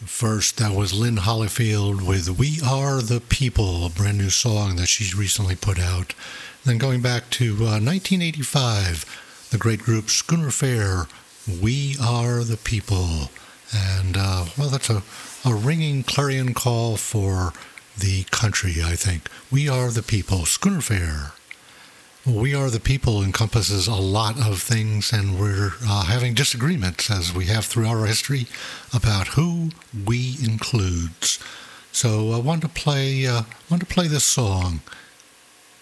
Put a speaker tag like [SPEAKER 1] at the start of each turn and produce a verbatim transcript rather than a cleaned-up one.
[SPEAKER 1] First, that was Lynn Hollifield with We Are the People, a brand new song that she's recently put out. Then going back to uh, nineteen eighty-five, the great group Schooner Fair, We Are the People. And, uh, well, that's a, a ringing clarion call for the country, I think. We Are the People, Schooner Fair. We Are the People encompasses a lot of things, and we're uh, having disagreements, as we have throughout our history, about who we includes. So I wanted to play, uh, wanted to play this song.